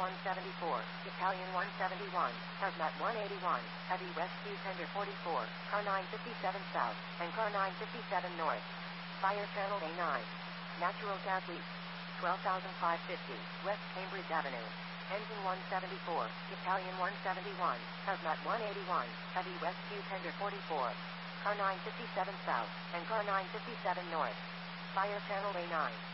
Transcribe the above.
174, Italian 171, Hazmat 181, Heavy Rescue Tender 44, Car 957 South, and Car 957 North. Fire Channel A9. Natural gas leak. 12,550, West Cambridge Avenue. Engine 174, Italian 171, Hazmat 181, Heavy Rescue Tender 44, Car 957 South, and Car 957 North. Fire Channel A9.